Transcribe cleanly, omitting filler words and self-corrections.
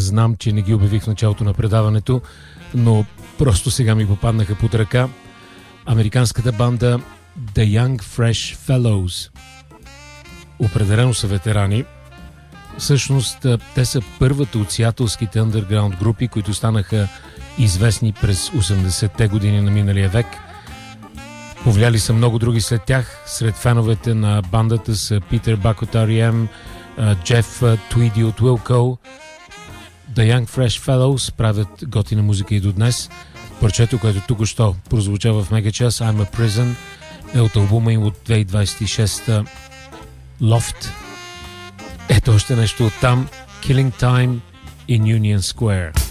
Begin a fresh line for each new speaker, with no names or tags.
Знам, че не ги обявих в началото на предаването, но просто сега ми попаднаха под ръка. Американската банда The Young Fresh Fellows. Определено са ветерани. Всъщност, те са първата от сиатълските underground групи, които станаха известни през 80-те години на миналия век. Повлияли са много други след тях. Сред феновете на бандата са Питър Бак от R.E.M., Джеф Твиди от Wilco. The Young Fresh Fellows правят готина музика и до днес. Парчето, което току-що прозвуча в Мегачас, I'm a Prison, е от албума им от 2026 Loft. Ето още нещо от там. Killing Time in Union Square.